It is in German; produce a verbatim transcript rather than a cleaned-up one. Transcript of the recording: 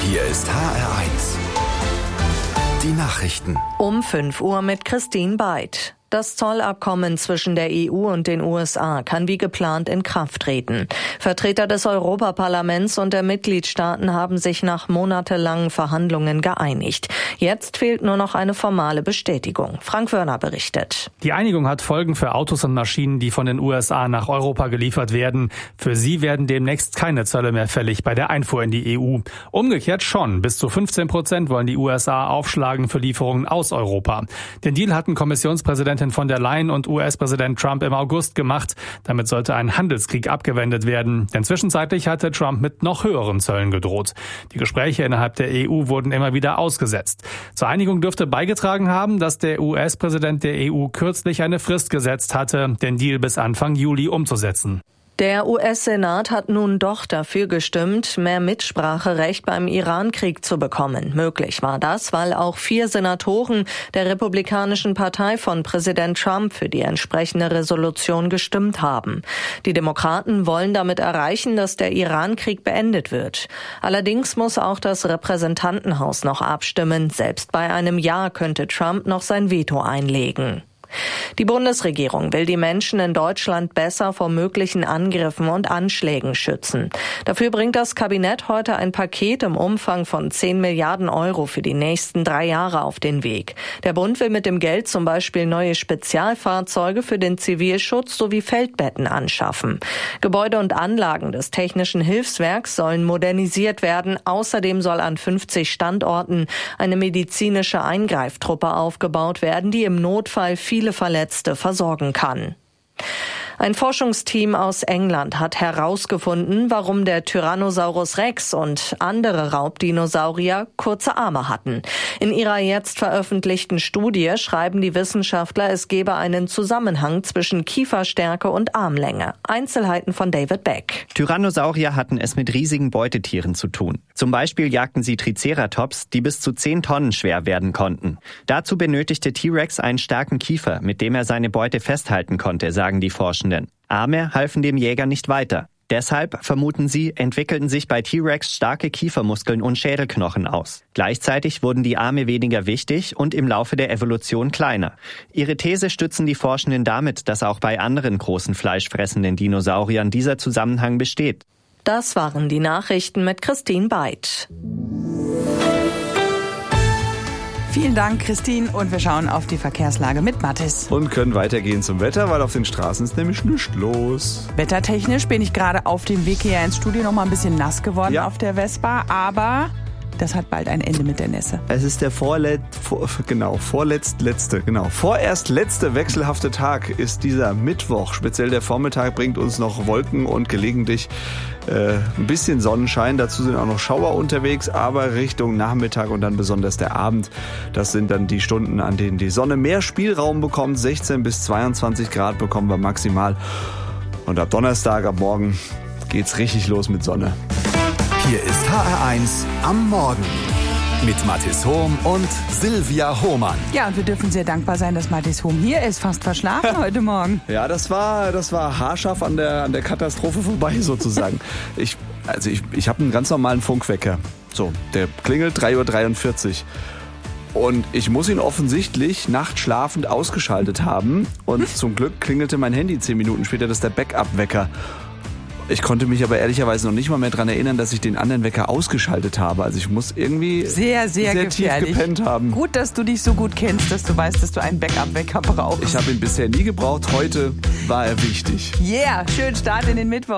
Hier ist H R eins. Die Nachrichten. Um fünf Uhr mit Christine Beid. Das Zollabkommen zwischen der E U und den U S A kann wie geplant in Kraft treten. Vertreter des Europaparlaments und der Mitgliedstaaten haben sich nach monatelangen Verhandlungen geeinigt. Jetzt fehlt nur noch eine formale Bestätigung. Frank Wörner berichtet. Die Einigung hat Folgen für Autos und Maschinen, die von den U S A nach Europa geliefert werden. Für sie werden demnächst keine Zölle mehr fällig bei der Einfuhr in die E U. Umgekehrt schon. Bis zu fünfzehn Prozent wollen die U S A aufschlagen für Lieferungen aus Europa. Den Deal hatten Kommissionspräsident von der Leyen und U S-Präsident Trump im August gemacht. Damit sollte ein Handelskrieg abgewendet werden. Denn zwischenzeitlich hatte Trump mit noch höheren Zöllen gedroht. Die Gespräche innerhalb der E U wurden immer wieder ausgesetzt. Zur Einigung dürfte beigetragen haben, dass der U S-Präsident der E U kürzlich eine Frist gesetzt hatte, den Deal bis Anfang Juli umzusetzen. Der U S-Senat hat nun doch dafür gestimmt, mehr Mitspracherecht beim Iran-Krieg zu bekommen. Möglich war das, weil auch vier Senatoren der Republikanischen Partei von Präsident Trump für die entsprechende Resolution gestimmt haben. Die Demokraten wollen damit erreichen, dass der Iran-Krieg beendet wird. Allerdings muss auch das Repräsentantenhaus noch abstimmen. Selbst bei einem Ja könnte Trump noch sein Veto einlegen. Die Bundesregierung will die Menschen in Deutschland besser vor möglichen Angriffen und Anschlägen schützen. Dafür bringt das Kabinett heute ein Paket im Umfang von zehn Milliarden Euro für die nächsten drei Jahre auf den Weg. Der Bund will mit dem Geld zum Beispiel neue Spezialfahrzeuge für den Zivilschutz sowie Feldbetten anschaffen. Gebäude und Anlagen des Technischen Hilfswerks sollen modernisiert werden. Außerdem soll an fünfzig Standorten eine medizinische Eingreiftruppe aufgebaut werden, die im Notfall viel viele Verletzte versorgen kann. Ein Forschungsteam aus England hat herausgefunden, warum der Tyrannosaurus Rex und andere Raubdinosaurier kurze Arme hatten. In ihrer jetzt veröffentlichten Studie schreiben die Wissenschaftler, es gebe einen Zusammenhang zwischen Kieferstärke und Armlänge. Einzelheiten von David Beck. Tyrannosaurier hatten es mit riesigen Beutetieren zu tun. Zum Beispiel jagten sie Triceratops, die bis zu zehn Tonnen schwer werden konnten. Dazu benötigte T-Rex einen starken Kiefer, mit dem er seine Beute festhalten konnte, sagen die Forschenden. Arme halfen dem Jäger nicht weiter. Deshalb, vermuten sie, entwickelten sich bei T-Rex starke Kiefermuskeln und Schädelknochen aus. Gleichzeitig wurden die Arme weniger wichtig und im Laufe der Evolution kleiner. Ihre These stützen die Forschenden damit, dass auch bei anderen großen fleischfressenden Dinosauriern dieser Zusammenhang besteht. Das waren die Nachrichten mit Christine Beid. Vielen Dank, Christine. Und wir schauen auf die Verkehrslage mit Mathis. Und können weitergehen zum Wetter, weil auf den Straßen ist nämlich nichts los. Wettertechnisch bin ich gerade auf dem Weg hier ins Studio noch mal ein bisschen nass geworden ja. auf der Vespa, aber das hat bald ein Ende mit der Nässe. Es ist der vorlet, vor, genau, vorletzt letzte, genau, vorerst letzte wechselhafte Tag ist dieser Mittwoch. Speziell der Vormittag bringt uns noch Wolken und gelegentlich äh, ein bisschen Sonnenschein. Dazu sind auch noch Schauer unterwegs, aber Richtung Nachmittag und dann besonders der Abend. Das sind dann die Stunden, an denen die Sonne mehr Spielraum bekommt. sechzehn bis zweiundzwanzig Grad bekommen wir maximal. Und ab Donnerstag, ab morgen geht's richtig los mit Sonne. Hier ist H R eins am Morgen mit Mathis Hohm und Silvia Hohmann. Ja, und wir dürfen sehr dankbar sein, dass Mathis Hohm hier ist. Fast verschlafen heute Morgen. Ja, das war, das war haarscharf an der, an der Katastrophe vorbei sozusagen. ich, also ich, ich habe einen ganz normalen Funkwecker. So, der klingelt drei Uhr dreiundvierzig. Und ich muss ihn offensichtlich nachtschlafend ausgeschaltet haben. Und zum Glück klingelte mein Handy zehn Minuten später, das ist der Backup-Wecker. Ich konnte mich aber ehrlicherweise noch nicht mal mehr daran erinnern, dass ich den anderen Wecker ausgeschaltet habe. Also ich muss irgendwie sehr, sehr, sehr tief gepennt haben. Gut, dass du dich so gut kennst, dass du weißt, dass du einen Backup-Wecker brauchst. Ich habe ihn bisher nie gebraucht. Heute war er wichtig. Yeah, schönen Start in den Mittwoch.